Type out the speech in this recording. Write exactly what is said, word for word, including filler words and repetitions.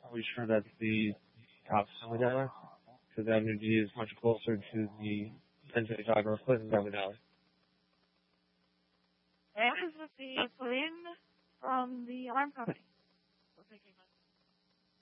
Are we sure that's the top Stanley dialer? Because Avenue D is much closer to the ten seventy-five North Clinton Stanley dialer. And this is the put in from the alarm company. We're picking